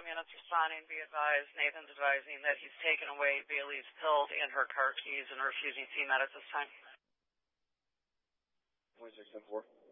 5 units responding. Be advised, Nathan's advising that he's taken away Bailey's pills and her car keys and refusing CMED at this time. 26-10-4.